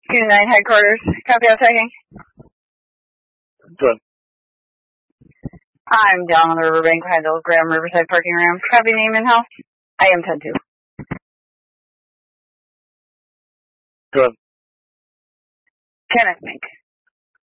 Unit 9 headquarters. Copy out tagging. Good. I'm down on the Riverbank behind the Graham Riverside parking ramp. Copy name and house. I am 10-2. Good. Kenneth Mink.